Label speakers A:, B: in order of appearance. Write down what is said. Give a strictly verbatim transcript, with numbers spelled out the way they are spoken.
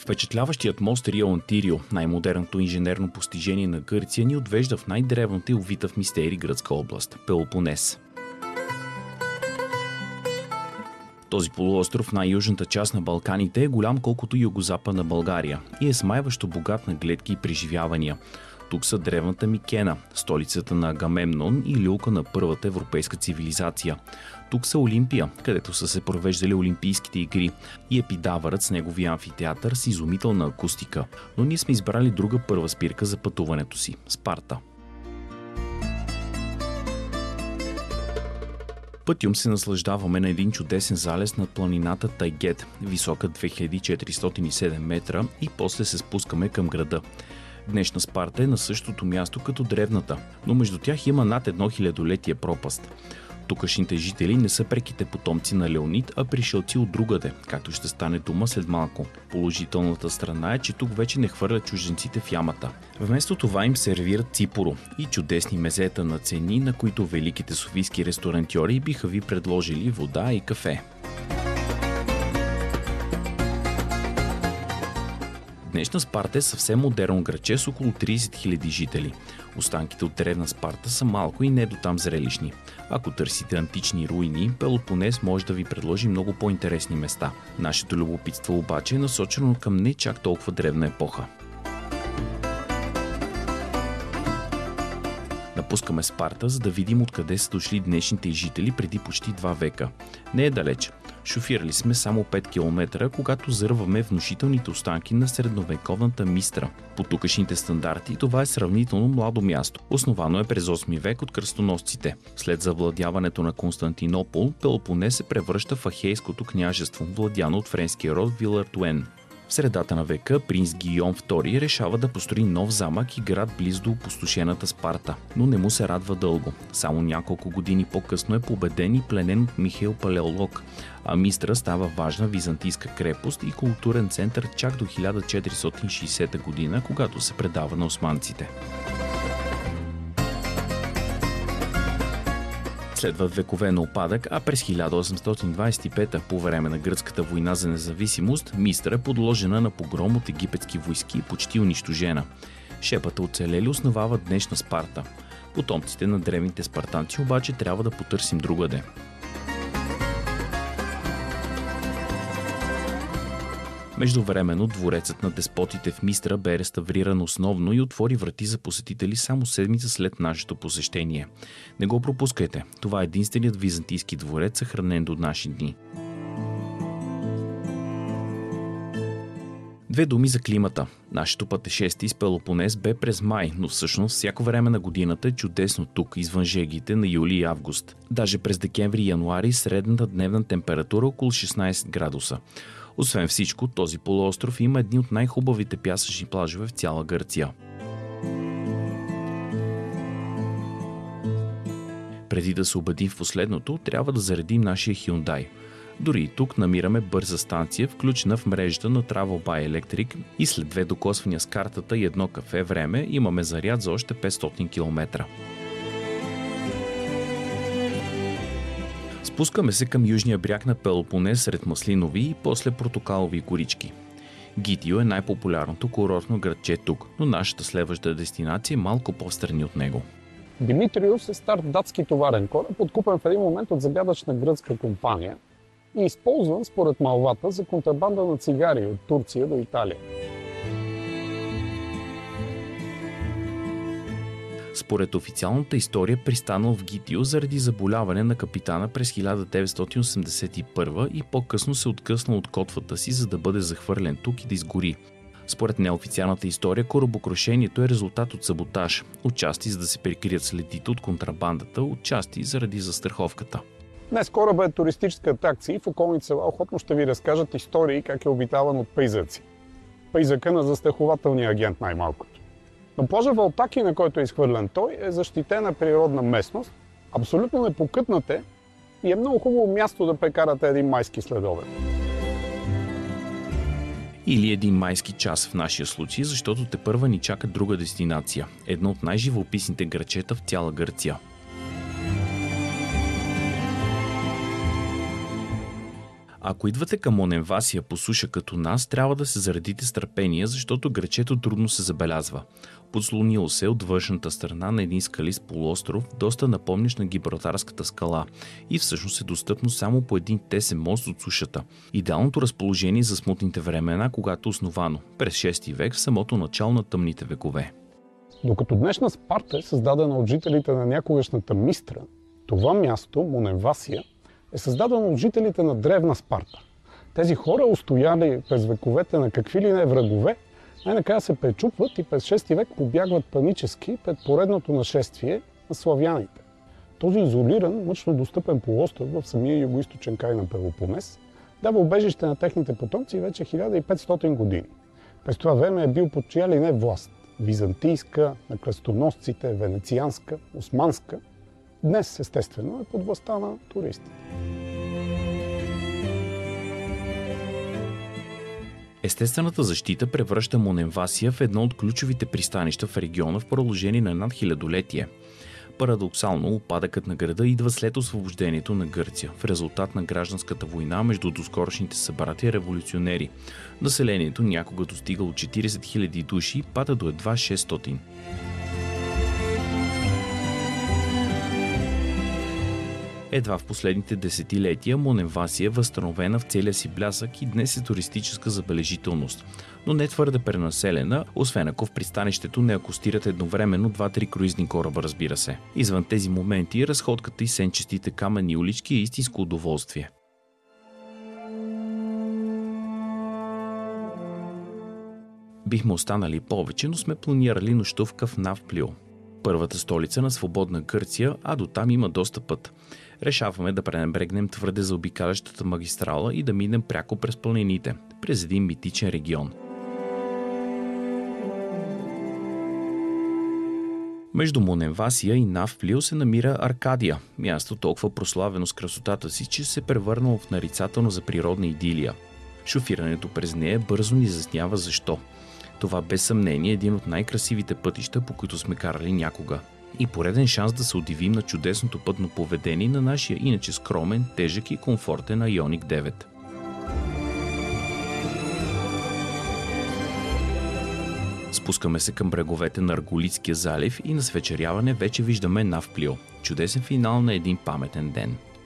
A: Впечатляващият мост Рио Антирио, най-модерното инженерно постижение на Гърция, ни отвежда в най-древната и увита в мистери гръцка област – Пелопонес. Този полуостров в най-южната част на Балканите е голям колкото югозападна България и е смайващо богат на гледки и преживявания. Тук са древната Микена, столицата на Агамемнон и люлка на първата европейска цивилизация. Тук са Олимпия, където са се провеждали Олимпийските игри, и Епидавърът с неговия амфитеатър с изумителна акустика. Но ние сме избрали друга първа спирка за пътуването си – Спарта. Пътюм се наслаждаваме на един чудесен залез над планината Тайгет, висока две хиляди четиристотин и седем метра, и после се спускаме към града. Днешна Спарта е на същото място като древната, но между тях има над едно хилядолетие пропаст. Тукашните жители не са преките потомци на Леонид, а пришълци от другаде, както ще стане дума след малко. Положителната страна е, че тук вече не хвърлят чужденците в ямата. Вместо това им сервират ципоро и чудесни мезета на цени, на които великите софийски ресторантьори биха ви предложили вода и кафе. Днешна Спарта е съвсем модерно градче с около трийсет хиляди жители. Останките от древна Спарта са малко и не до там зрелищни. Ако търсите антични руини, Пелопонес може да ви предложи много по-интересни места. Нашето любопитство обаче е насочено към не чак толкова древна епоха. Напускаме Спарта, за да видим откъде са дошли днешните жители преди почти два века. Не е далеч. Шофирали сме само пет километра, когато зърваме внушителните останки на средновековната Мистра. По тукашните стандарти това е сравнително младо място. Основано е през осми век от кръстоносците. След завладяването на Константинопол, Пелопонес се превръща в Ахейското княжество, владяно от френския род Вилартуен. В средата на века принц Гийом втори решава да построи нов замък и град близо до опустошената Спарта, но не му се радва дълго. Само няколко години по-късно е победен и пленен от Михаил Палеолог, а Мистра става важна византийска крепост и културен център чак до хиляда четиристотин и шейсета година, когато се предава на османците. Следват векове на упадък, а през хиляда осемстотин двадесет и пета, по време на гръцката война за независимост, Мистра е подложена на погром от египетски войски и почти унищожена. Шепата оцелели основава днешна Спарта. Потомците на древните спартанци обаче трябва да потърсим другаде. Междувременно дворецът на деспотите в Мистра бе реставриран основно и отвори врати за посетители само седмица след нашето посещение. Не го пропускайте, това е единственият византийски дворец, съхранен до наши дни. Две думи за климата. Нашето пътешествие из Пелопонес бе през май, но всъщност всяко време на годината е чудесно тук, извън жегите на юли и август. Даже през декември и януари средната дневна температура е около шестнадесет градуса. Освен всичко, този полуостров има едни от най-хубавите пясъчни плажове в цяла Гърция. Преди да се убедим в последното, трябва да заредим нашия Hyundai. Дори и тук намираме бърза станция, включена в мрежата на Travel by Electric, и след две докосвания с картата и едно кафе време имаме заряд за още петстотин километра. Спускаме се към южния бряг на Пелопонес сред маслинови и после портокалови горички. Гитио е най-популярното курортно градче тук, но нашата следваща дестинация е малко по-встрани от него.
B: Димитриус е стар датски товарен кораб, откупен в един момент от загадъчна гръцка компания и използван според малвата за контрабанда на цигари от Турция до Италия.
A: Според официалната история пристанал в Гитио заради заболяване на капитана през хиляда деветстотин осемдесет и първа и по-късно се откъснал от котвата си, за да бъде захвърлен тук и да изгори. Според неофициалната история, корабокрушението е резултат от саботаж, отчасти за да се прикрият следите от контрабандата, отчасти заради застраховката.
B: Днес корабът е туристическа атракция и в околните села охотно ще ви разкажат истории как е обитаван от пейзъци. Пейзъка на застрахователния агент най-малкото. Но плажа Валтаки, на който е изхвърлен той, е защитена природна местност, абсолютно непокътнате и е много хубаво място да прекарате един майски следобед.
A: Или един майски час в нашия случай, защото тепърва ни чака друга дестинация, едно от най-живописните градчета в цяла Гърция. Ако идвате към Моненвасия по суша като нас, трябва да се заредите с търпение, защото грачето трудно се забелязва. Подслонило се от външната страна на един скалист полуостров, доста напомнящ на Гибралтарската скала и всъщност е достъпно само по един тесен мост от сушата. Идеалното разположение за смутните времена, когато основано през шести век в самото начало на тъмните векове.
B: Докато днешна Спарта е създадена от жителите на някогашната Мистра, това място, Моненвасия, е създадено от жителите на древна Спарта. Тези хора, устояли през вековете на какви ли не врагове, най-накрая се пречупват и през шести век побягват панически пред поредното нашествие на славяните. Този изолиран, мъчно достъпен полуостров в самия югоизточен край на Пелопонес дава убежище на техните потомци вече хиляда и петстотин години. През това време е бил под чия ли не власт – византийска, на кръстоносците, венецианска, османска. Днес, естествено, е под властта на туристите.
A: Естествената защита превръща Моненвасия в едно от ключовите пристанища в региона в продължение на над хилядолетие. Парадоксално, упадъкът на града идва след освобождението на Гърция, в резултат на гражданската война между доскорошните събратия революционери. Населението някога достигало четирийсет хиляди души, пада до едва шестстотин. Едва в последните десетилетия Моненвасия е възстановена в целия си блясък и днес е туристическа забележителност, но не твърде пренаселена, освен ако в пристанището не акостират едновременно два-три круизни кораба, разбира се. Извън тези моменти, разходката и сенчестите камъни улички е истинско удоволствие. Бихме останали повече, но сме планирали нощувка в Навплио, първата столица на свободна Гърция, а до там има доста път. Решаваме да пренебрегнем твърде заобикалящата магистрала и да минем пряко през планините, през един митичен регион. Между Моненвасия и Навплио се намира Аркадия, място толкова прославено с красотата си, че се превърнало в нарицателно за природна идилия. Шофирането през нея бързо ни изяснява защо. Това без съмнение е един от най-красивите пътища, по които сме карали някога. И пореден шанс да се удивим на чудесното пътно поведение на нашия иначе скромен, тежък и комфортен Айоник девет. Спускаме се към бреговете на Арголитския залив и на свечеряване вече виждаме Навплио. Чудесен финал на един паметен ден.